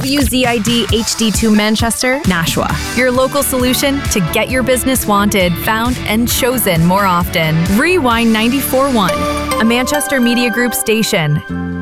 WZID HD2 Manchester, Nashua. Your local solution to get your business wanted, found, and chosen more often. Rewind 94.1, a Manchester Media Group station.